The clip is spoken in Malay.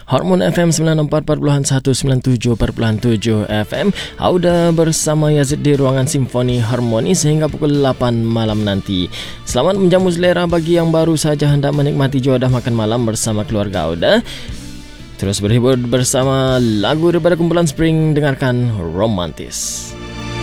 Hormon FM 94.1 97.7 FM. Auda bersama Yazid di ruangan Simfoni Harmoni sehingga pukul 8 malam nanti. Selamat menjamu selera bagi yang baru saja hendak menikmati juadah makan malam bersama keluarga Auda. Terus berhibur bersama lagu daripada kumpulan Spring. Dengarkan Romantis.